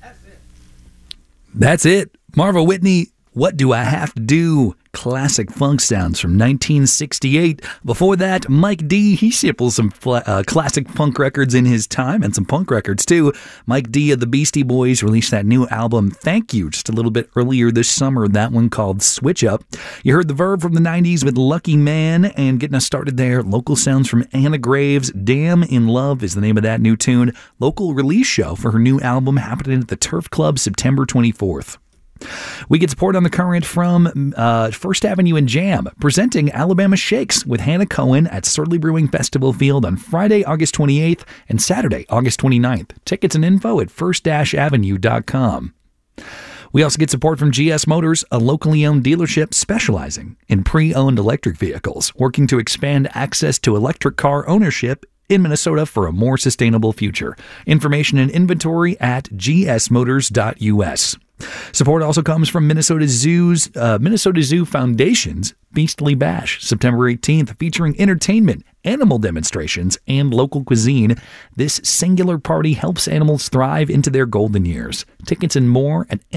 That's it. Marva Whitney, What Do I Have to Do? Classic funk sounds from 1968. Before that, Mike D, he samples some classic funk records in his time, and some punk records too. Mike D of the Beastie Boys released that new album, Thank You, just a little bit earlier this summer, that one called Switch Up. You heard the Verve from the 90s with Lucky Man, and getting us started there, local sounds from Anna Graves. Damn in Love is the name of that new tune. Local release show for her new album happening at the Turf Club September 24th. We get support on the current from First Avenue and Jam, presenting Alabama Shakes with Hannah Cohen at Surly Brewing Festival Field on Friday, August 28th and Saturday, August 29th. Tickets and info at first-avenue.com. We also get support from GS Motors, a locally owned dealership specializing in pre-owned electric vehicles, working to expand access to electric car ownership in Minnesota for a more sustainable future. Information and inventory at gsmotors.us. Support also comes from Minnesota Zoo Foundation's Beastly Bash, September 18th, featuring entertainment, animal demonstrations, and local cuisine. This singular party helps animals thrive into their golden years. Tickets and more at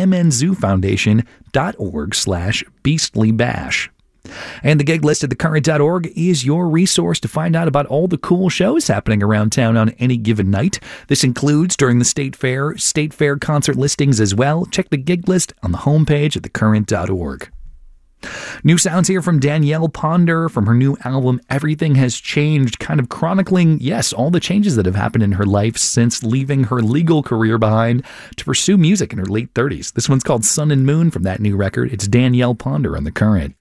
mnzoofoundation.org/beastlybash. And the gig list at thecurrent.org is your resource to find out about all the cool shows happening around town on any given night. This includes during the State Fair concert listings as well. Check the gig list on the homepage at thecurrent.org. New sounds here from Danielle Ponder from her new album, Everything Has Changed, kind of chronicling, yes, all the changes that have happened in her life since leaving her legal career behind to pursue music in her late 30s. This one's called Sun and Moon from that new record. It's Danielle Ponder on The Current.